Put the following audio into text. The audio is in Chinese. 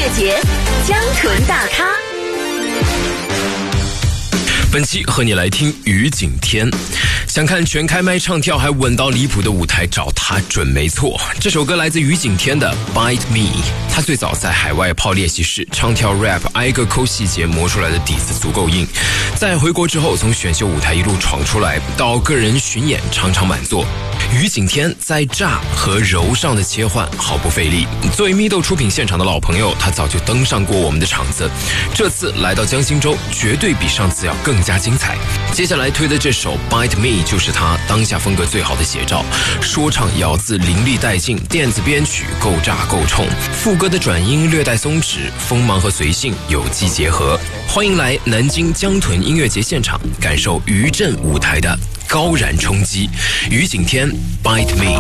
乐节，江豚大咖。 本期和你来听于景天。想看全开麦唱跳还稳到离谱的舞台，找他准没错。这首歌来自于景天的 Bite Me。他最早在海外泡练习室唱跳 rap， 挨个抠细节磨出来的底子足够硬。在回国之后，从选秀舞台一路闯出来，到个人巡演场场满座。于景天在炸和柔上的切换毫不费力。作为咪豆出品现场的老朋友，他早就登上过我们的场子，这次来到江心洲，绝对比上次要更加精彩。接下来推的这首 Bite Me 就是他当下风格最好的写照，说唱咬字淋漓带劲，电子编曲够炸够冲，副歌的转音略带松弛，锋芒和随性有机结合。欢迎来南京江豚音乐节现场，感受余震舞台的高燃冲击。于景天 Bite Me。